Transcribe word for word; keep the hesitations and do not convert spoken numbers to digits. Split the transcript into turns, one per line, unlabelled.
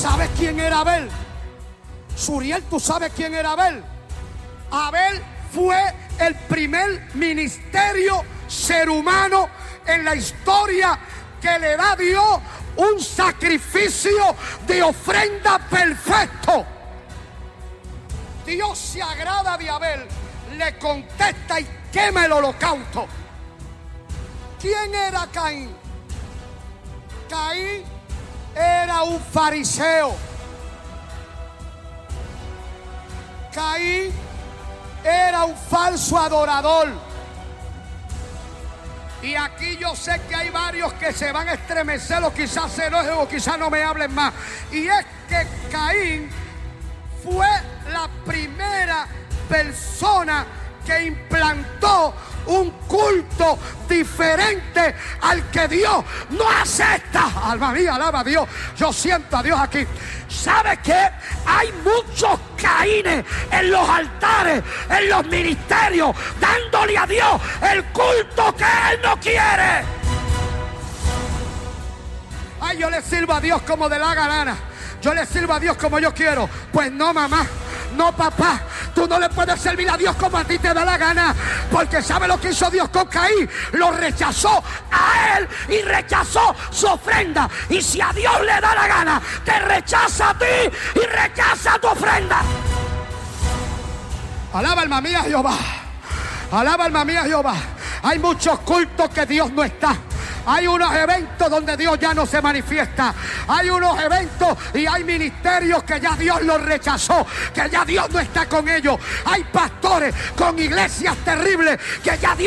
¿Sabes quién era Abel? Suriel, ¿tú sabes quién era Abel? Abel fue el primer ministerio ser humano en la historia que le da a Dios un sacrificio de ofrenda perfecto. Dios se agrada de Abel, le contesta y quema el holocausto. ¿Quién era Caín? Caín era un fariseo. Caín era un falso adorador. Y aquí yo sé que hay varios que se van a estremecer o quizás se enojen o quizás no me hablen más. Y es que Caín fue la primera persona que implantó un culto diferente al que Dios no acepta. Alma mía, alaba a Dios. Yo siento a Dios aquí. ¿Sabe qué? Hay muchos Caínes en los altares, en los ministerios, dándole a Dios el culto que Él no quiere. Ay, yo le sirvo a Dios como de la gana. Yo le sirvo a Dios como yo quiero. Pues no, mamá. No, papá, tú no le puedes servir a Dios como a ti te da la gana, porque ¿sabe lo que hizo Dios con Caín? Lo rechazó a él y rechazó su ofrenda. Y si a Dios le da la gana, te rechaza a ti y rechaza tu ofrenda. Alaba alma mía Jehová. Alaba alma mía Jehová. Hay muchos cultos que Dios no está. Hay unos eventos donde Dios ya no se manifiesta. Hay unos eventos y hay ministerios que ya Dios los rechazó, que ya Dios no está con ellos. Hay pastores con iglesias terribles que ya Dios